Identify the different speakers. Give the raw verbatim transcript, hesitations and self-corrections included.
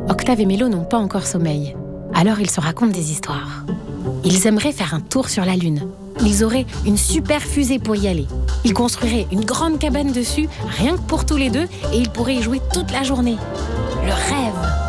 Speaker 1: Octave et Mélo n'ont pas encore sommeil. Alors ils se racontent des histoires. Ils aimeraient faire un tour sur la Lune. Ils auraient une super fusée pour y aller. Ils construiraient une grande cabane dessus, rien que pour tous les deux, et ils pourraient y jouer toute la journée. Le rêve!